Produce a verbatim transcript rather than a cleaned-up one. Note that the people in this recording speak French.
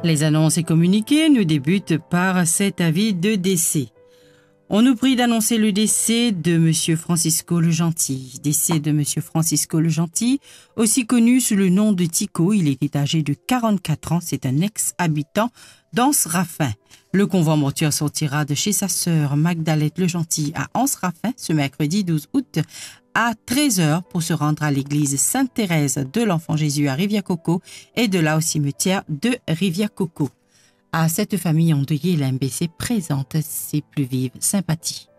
Les annonces et communiqués nous débutent par cet avis de décès. On nous prie d'annoncer le décès de Monsieur Francisco Le Gentil. Décès de Monsieur Francisco Le Gentil, aussi connu sous le nom de Tico. Il était âgé de quarante-quatre ans. C'est un ex-habitant d'Anse-Raffin. Le convoi mortuaire sortira de chez sa sœur Magdalette Le Gentil à Anse-Raffin ce mercredi douze août à treize heures pour se rendre à l'église Sainte-Thérèse de l'Enfant Jésus à Rivière-Coco et de là au cimetière de Rivière-Coco. À cette famille endeuillée, l'M B C présente ses plus vives sympathies.